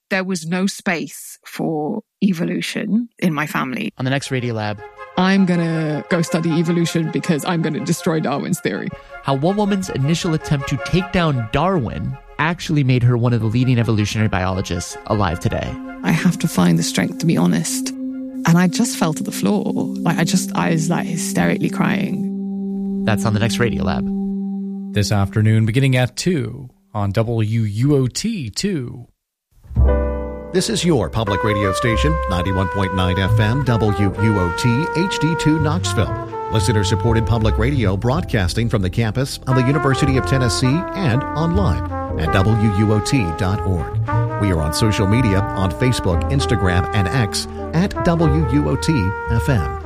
there was no space for evolution in my family. On the next Radiolab, I'm going to go study evolution because I'm going to destroy Darwin's theory. how one woman's initial attempt to take down Darwin actually made her one of the leading evolutionary biologists alive today. I have to find the strength to be honest. And I just fell to the floor. I was like hysterically crying. That's on the next Radiolab. This afternoon, beginning at 2 on WUOT 2. This is your public radio station, 91.9 FM, WUOT, HD2 Knoxville. Listener-supported public radio broadcasting from the campus of the University of Tennessee and online at WUOT.org. We are on social media on Facebook, Instagram, and X at WUOT FM.